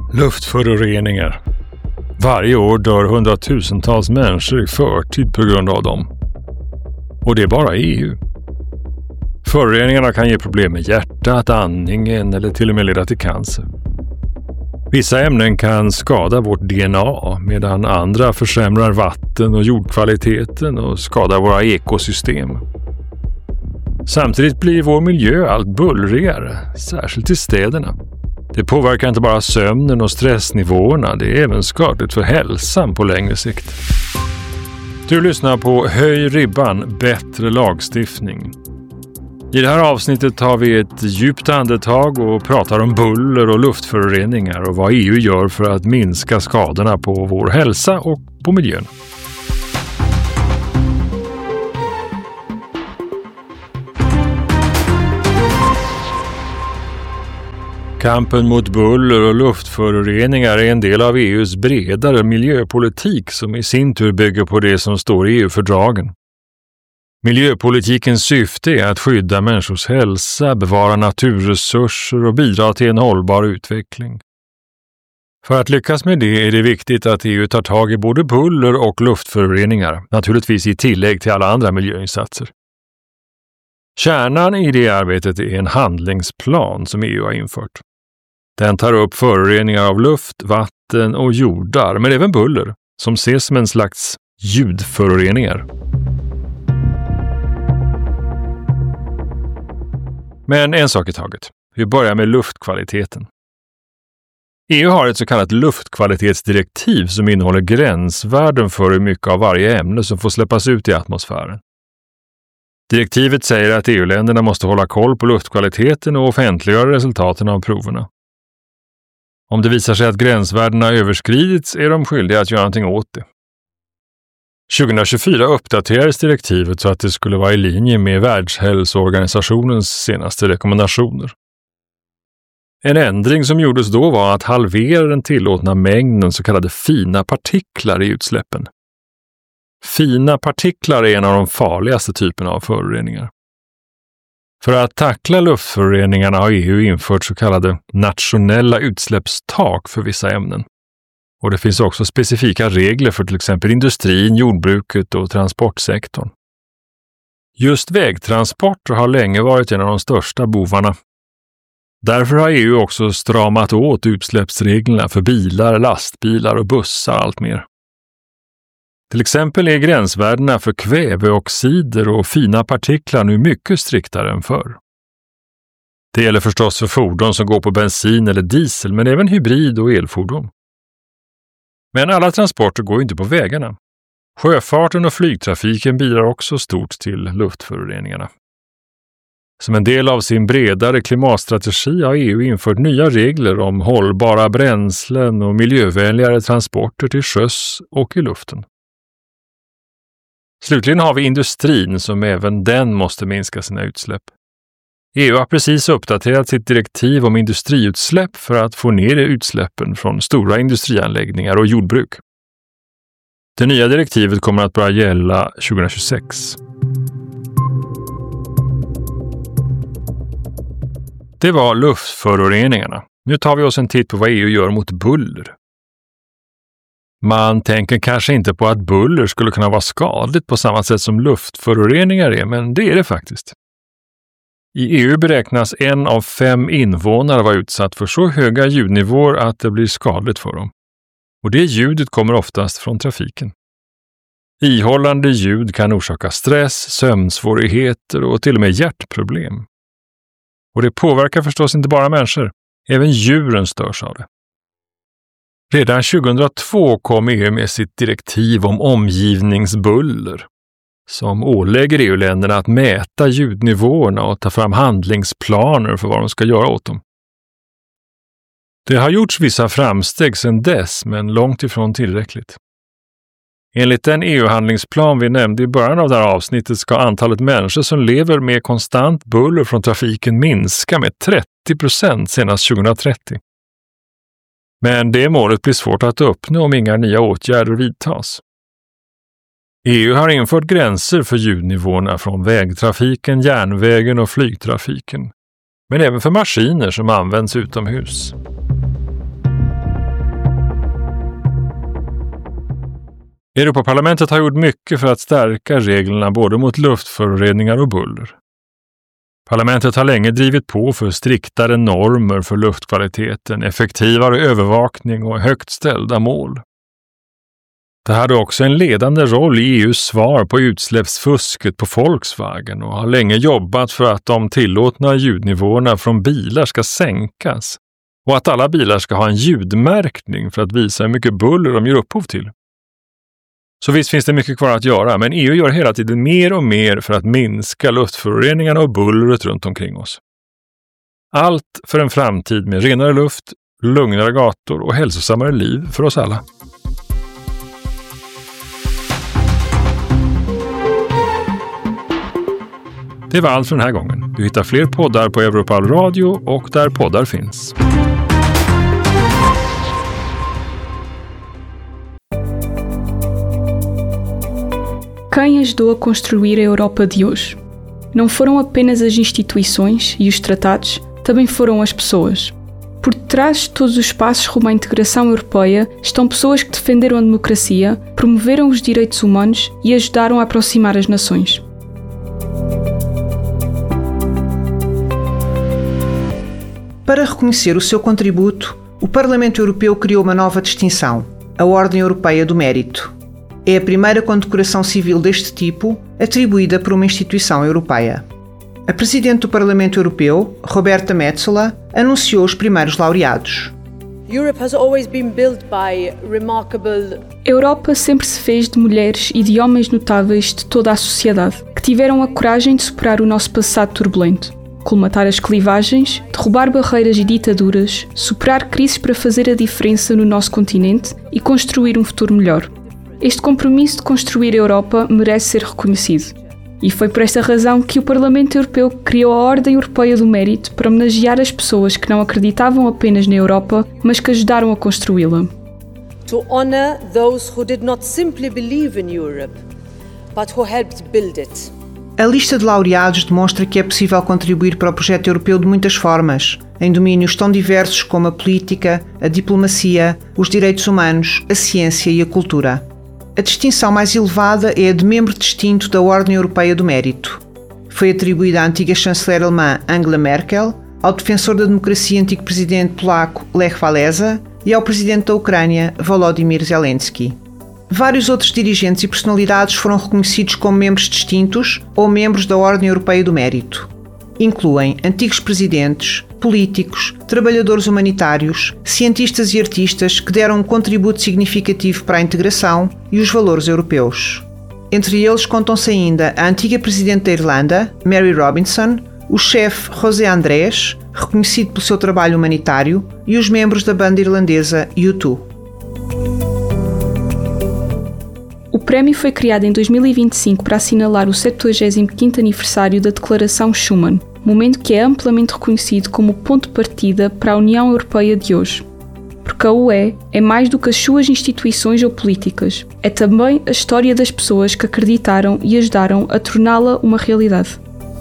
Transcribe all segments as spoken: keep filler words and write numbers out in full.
Luftföroreningar. Varje år dör hundratusentals människor i förtid på grund av dem. Och det är bara E U. Föroreningarna kan ge problem med hjärtat, andningen eller till och med leda till cancer. Vissa ämnen kan skada vårt D N A medan andra försämrar vatten- och jordkvaliteten och skadar våra ekosystem. Samtidigt blir vår miljö allt bullrigare, särskilt i städerna. Det påverkar inte bara sömnen och stressnivåerna, det är även skadligt för hälsan på längre sikt. Du lyssnar på Höj ribban, bättre lagstiftning. I det här avsnittet tar vi ett djupt andetag och pratar om buller och luftföroreningar och vad E U gör för att minska skadorna på vår hälsa och på miljön. Kampen mot buller och luftföroreningar är en del av E U:s bredare miljöpolitik som i sin tur bygger på det som står i E U-fördragen. Miljöpolitikens syfte är att skydda människors hälsa, bevara naturresurser och bidra till en hållbar utveckling. För att lyckas med det är det viktigt att E U tar tag i både buller och luftföroreningar, naturligtvis i tillägg till alla andra miljöinsatser. Kärnan i det arbetet är en handlingsplan som E U har infört. Den tar upp föroreningar av luft, vatten och jordar, men även buller, som ses som en slags ljudföroreningar. Men en sak i taget. Vi börjar med luftkvaliteten. E U har ett så kallat luftkvalitetsdirektiv som innehåller gränsvärden för hur mycket av varje ämne som får släppas ut i atmosfären. Direktivet säger att E U-länderna måste hålla koll på luftkvaliteten och offentliggöra resultaten av proverna. Om det visar sig att gränsvärdena överskridits är de skyldiga att göra någonting åt det. tjugohundratjugofyra uppdaterades direktivet så att det skulle vara i linje med Världshälsoorganisationens senaste rekommendationer. En ändring som gjordes då var att halvera den tillåtna mängden så kallade fina partiklar i utsläppen. Fina partiklar är en av de farligaste typerna av föroreningar. För att tackla luftföroreningarna har E U infört så kallade nationella utsläppstak för vissa ämnen. Och det finns också specifika regler för till exempel industrin, jordbruket och transportsektorn. Just vägtransporter har länge varit en av de största bovarna. Därför har E U också stramat åt utsläppsreglerna för bilar, lastbilar och bussar allt mer. Till exempel är gränsvärdena för kväveoxider och fina partiklar nu mycket striktare än förr. Det gäller förstås för fordon som går på bensin eller diesel, men även hybrid- och elfordon. Men alla transporter går inte på vägarna. Sjöfarten och flygtrafiken bidrar också stort till luftföroreningarna. Som en del av sin bredare klimatstrategi har E U infört nya regler om hållbara bränslen och miljövänligare transporter till sjöss och i luften. Slutligen har vi industrin som även den måste minska sina utsläpp. E U har precis uppdaterat sitt direktiv om industriutsläpp för att få ner utsläppen från stora industrianläggningar och jordbruk. Det nya direktivet kommer att börja gälla tjugohundratjugosex. Det var luftföroreningarna. Nu tar vi oss en titt på vad E U gör mot buller. Man tänker kanske inte på att buller skulle kunna vara skadligt på samma sätt som luftföroreningar är, men det är det faktiskt. I E U beräknas en av fem invånare vara utsatt för så höga ljudnivåer att det blir skadligt för dem. Och det ljudet kommer oftast från trafiken. Ihållande ljud kan orsaka stress, sömnsvårigheter och till och med hjärtproblem. Och det påverkar förstås inte bara människor, även djuren störs av det. Redan tjugohundratvå kom E U med sitt direktiv om omgivningsbuller som ålägger E U-länderna att mäta ljudnivåerna och ta fram handlingsplaner för vad de ska göra åt dem. Det har gjorts vissa framsteg sedan dess, men långt ifrån tillräckligt. Enligt den E U-handlingsplan vi nämnde i början av det här avsnittet ska antalet människor som lever med konstant buller från trafiken minska med trettio procent senast tjugohundratrettio. Men det målet blir svårt att uppnå om inga nya åtgärder vidtas. E U har infört gränser för ljudnivåerna från vägtrafiken, järnvägen och flygtrafiken, men även för maskiner som används utomhus. Europaparlamentet har gjort mycket för att stärka reglerna både mot luftföroreningar och buller. Parlamentet har länge drivit på för striktare normer för luftkvaliteten, effektivare övervakning och högt ställda mål. Det hade också en ledande roll i E U:s svar på utsläppsfusket på Volkswagen och har länge jobbat för att de tillåtna ljudnivåerna från bilar ska sänkas och att alla bilar ska ha en ljudmärkning för att visa hur mycket buller de ger upphov till. Så visst finns det mycket kvar att göra, men E U gör hela tiden mer och mer för att minska luftföroreningarna och bullret runt omkring oss. Allt för en framtid med renare luft, lugnare gator och hälsosammare liv för oss alla. Det var allt för den här gången. Du hittar fler poddar på Europal Radio och där poddar finns. Quem ajudou a construir a Europa de hoje? Não foram apenas as instituições e os tratados, também foram as pessoas. Por detrás de todos os passos rumo à integração europeia estão pessoas que defenderam a democracia, promoveram os direitos humanos e ajudaram a aproximar as nações. Para reconhecer o seu contributo, o Parlamento Europeu criou uma nova distinção, a Ordem Europeia do Mérito. É a primeira condecoração civil deste tipo atribuída por uma instituição europeia. A Presidente do Parlamento Europeu, Roberta Metsola, anunciou os primeiros laureados. Europe has always been built by remarkable... A Europa sempre se fez de mulheres e de homens notáveis de toda a sociedade, que tiveram a coragem de superar o nosso passado turbulento, colmatar as clivagens, derrubar barreiras e ditaduras, superar crises para fazer a diferença no nosso continente e construir um futuro melhor. Este compromisso de construir a Europa merece ser reconhecido. E foi por esta razão que o Parlamento Europeu criou a Ordem Europeia do Mérito para homenagear as pessoas que não acreditavam apenas na Europa, mas que ajudaram a construí-la. To honor those who did not simply believe in Europe, but who helped build it. A lista de laureados demonstra que é possível contribuir para o projeto europeu de muitas formas, em domínios tão diversos como a política, a diplomacia, os direitos humanos, a ciência e a cultura. A distinção mais elevada é a de membro distinto da Ordem Europeia do Mérito. Foi atribuída à antiga chanceler alemã Angela Merkel, ao defensor da democracia e antigo presidente polaco Lech Walesa e ao presidente da Ucrânia Volodymyr Zelensky. Vários outros dirigentes e personalidades foram reconhecidos como membros distintos ou membros da Ordem Europeia do Mérito. Incluem antigos presidentes, políticos, trabalhadores humanitários, cientistas e artistas que deram um contributo significativo para a integração e os valores europeus. Entre eles contam-se ainda a antiga presidente da Irlanda, Mary Robinson, o chefe José Andrés, reconhecido pelo seu trabalho humanitário, e os membros da banda irlandesa U dois. O prémio foi criado em dois mil e vinte e cinco para assinalar o septuagésimo quinto aniversário da Declaração Schuman, momento que é amplamente reconhecido como o ponto de partida para a União Europeia de hoje. Porque a U E é mais do que as suas instituições ou políticas, é também a história das pessoas que acreditaram e ajudaram a torná-la uma realidade.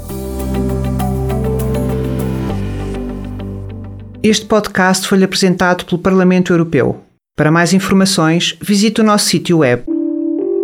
Este podcast foi-lhe apresentado pelo Parlamento Europeu. Para mais informações, visite o nosso sítio web.